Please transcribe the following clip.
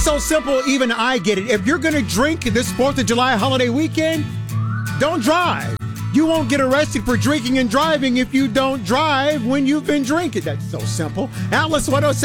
So simple, even I get it. If you're going to drink this 4th of July holiday weekend, don't drive. You won't get arrested for drinking and driving if you don't drive when you've been drinking. That's so simple. Atlas 107.